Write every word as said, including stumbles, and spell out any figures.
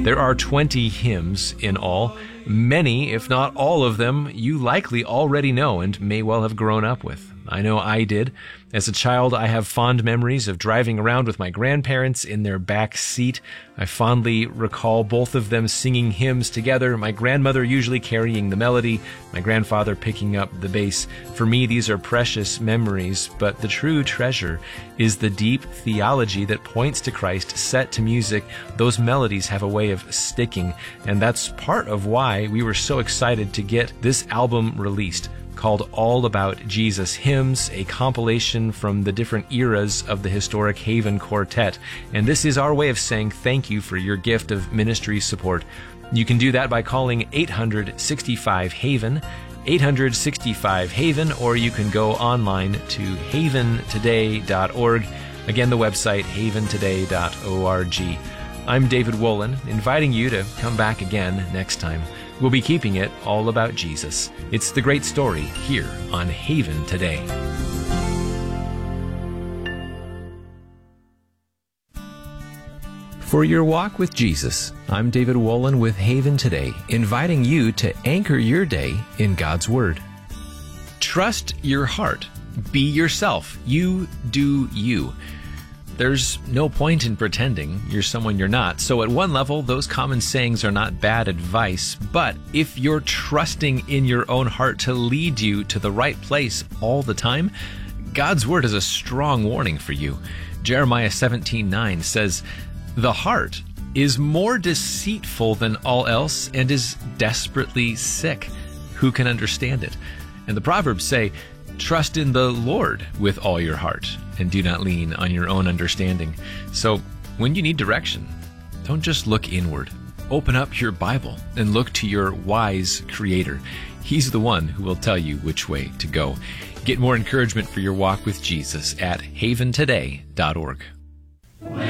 There are twenty hymns in all. Many, if not all of them, you likely already know and may well have grown up with. I know I did. As a child, I have fond memories of driving around with my grandparents in their back seat. I fondly recall both of them singing hymns together, my grandmother usually carrying the melody, my grandfather picking up the bass. For me, these are precious memories, but the true treasure is the deep theology that points to Christ set to music. Those melodies have a way of sticking, and that's part of why we were so excited to get this album released, called All About Jesus Hymns, a compilation from the different eras of the historic Haven Quartet. And this is our way of saying thank you for your gift of ministry support. You can do that by calling eight hundred sixty-five Haven, eight hundred sixty-five Haven, or you can go online to haven today dot org. Again, the website haven today dot org. I'm David Wolin, inviting you to come back again next time. We'll be keeping it all about Jesus. It's the great story here on Haven Today. For your walk with Jesus, I'm David Wolin with Haven Today, inviting you to anchor your day in God's Word. Trust your heart. Be yourself. You do you. There's no point in pretending you're someone you're not. So at one level, those common sayings are not bad advice. But if you're trusting in your own heart to lead you to the right place all the time, God's Word is a strong warning for you. Jeremiah seventeen nine says, "The heart is more deceitful than all else and is desperately sick. Who can understand it?" And the Proverbs say, "Trust in the Lord with all your heart, and do not lean on your own understanding." So when you need direction, don't just look inward. Open up your Bible and look to your wise Creator. He's the one who will tell you which way to go. Get more encouragement for your walk with Jesus at haven today dot org.